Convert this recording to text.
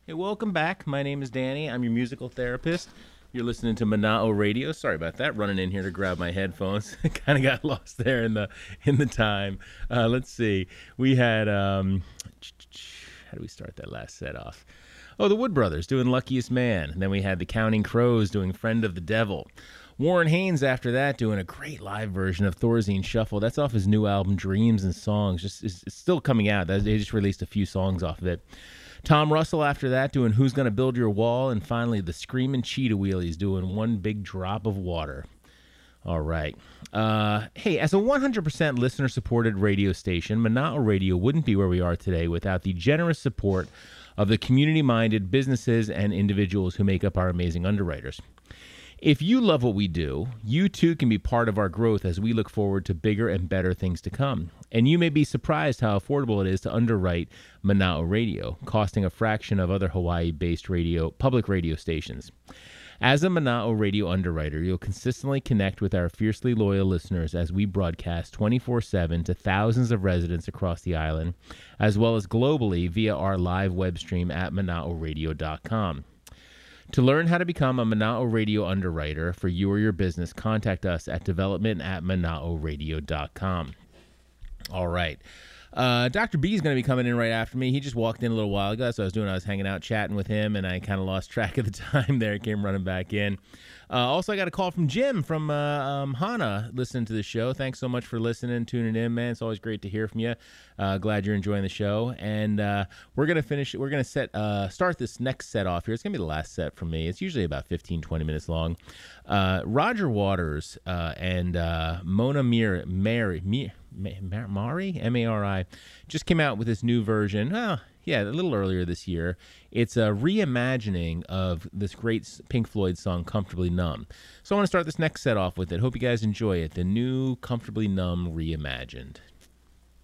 Hey, welcome back. My name is Danny. I'm your musical therapist. You're listening to Manao Radio. Sorry about that. Running in here to grab my headphones. Kind of got lost there in the time. Let's see. We had how do we start that last set off? Oh, the Wood Brothers doing Luckiest Man. And then we had the Counting Crows doing Friend of the Devil. Warren Haynes after that doing a great live version of Thorazine Shuffle. That's off his new album Dreams and Songs. It's still coming out. They just released a few songs off of it. Tom Russell after that doing Who's Gonna Build Your Wall, and finally the Screaming Cheetah Wheelies doing One Big Drop of Water. All right. Hey, as a 100% listener-supported radio station, Manao Radio wouldn't be where we are today without the generous support of the community-minded businesses and individuals who make up our amazing underwriters. If you love what we do, you too can be part of our growth as we look forward to bigger and better things to come. And you may be surprised how affordable it is to underwrite Manao Radio, costing a fraction of other Hawaii-based public radio stations. As a Manao Radio underwriter, you'll consistently connect with our fiercely loyal listeners as we broadcast 24/7 to thousands of residents across the island, as well as globally via our live web stream at manaoradio.com. To learn how to become a Manao Radio underwriter for you or your business, contact us at development@manaoradio.com. All right. Dr. B is going to be coming in right after me. He just walked in a little while ago. That's what I was doing. I was hanging out, chatting with him, and I kind of lost track of the time there. Came running back in. Also, I got a call from Jim from Hana listening to the show. Thanks so much for listening, tuning in, man. It's always great to hear from you. Glad you're enjoying the show. And we're going to finish. We're going to start this next set off here. It's going to be the last set from me. It's usually about 15, 20 minutes long. Roger Waters and Mona Mari, M-A-R-I, just came out with this new version. A little earlier this year. It's a reimagining of this great Pink Floyd song, Comfortably Numb. So I want to start this next set off with it. Hope you guys enjoy it. The new Comfortably Numb reimagined.